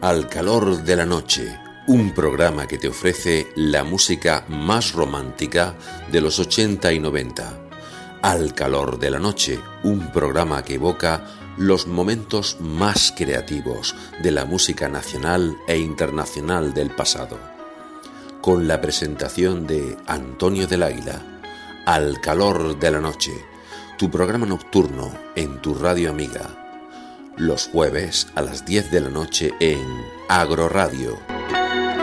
Al calor de la noche, un programa que te ofrece la música más romántica de los 80 y 90. Al calor de la noche, un programa que evoca los momentos más creativos de la música nacional e internacional del pasado. Con la presentación de Antonio del Águila, Al calor de la noche, tu programa nocturno en tu radio amiga. Los jueves a las 10 de la noche en Agroradio.